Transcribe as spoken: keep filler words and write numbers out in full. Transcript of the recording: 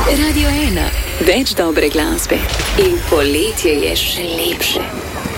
Radio ena, več dobre glasbe in poletje je še lepše.